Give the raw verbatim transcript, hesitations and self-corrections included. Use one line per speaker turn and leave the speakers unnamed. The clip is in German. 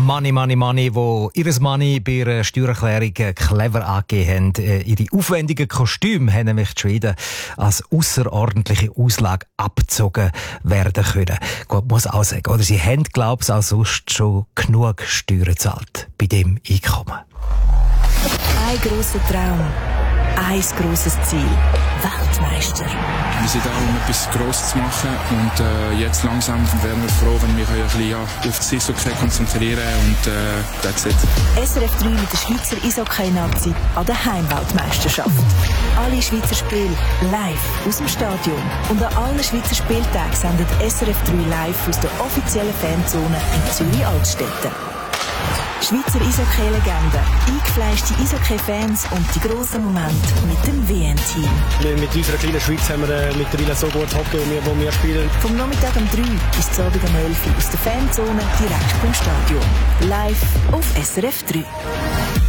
Money, Money, Money, wo ihres Money bei ihrer Steuererklärung clever angegeben haben. Ihre aufwendigen Kostüme haben nämlich die Schweden als ausserordentliche Auslage abgezogen werden können. Gut, muss auch sagen, oder sie haben, glaube ich, auch sonst schon genug Steuern gezahlt bei dem Einkommen.
Ein grosser Traum, ein grosses Ziel: Weltmeister.
Wir sind da, um etwas Grosses zu machen, und äh, jetzt langsam wären wir froh, wenn wir ein bisschen ja, auf das Eishockey konzentrieren können, und äh, that's it.
S R F drei mit der Schweizer Eishockey-Nazi an der Heimweltmeisterschaft. Alle Schweizer Spiele live aus dem Stadion. Und an allen Schweizer Spieltagen sendet S R F drei live aus der offiziellen Fanzone in Zürich-Altstetten. Schweizer Eishockey-Legenden, eingefleischte Eishockey-Fans und die grossen Momente mit dem W M-Team.
Mit unserer kleinen Schweiz haben wir äh, mittlerweile so gut Hockey, wo wir, wo wir spielen.
Vom Nachmittag um drei bis zum Abend um elf Uhr aus der Fanzone direkt vom Stadion. Live auf S R F drei.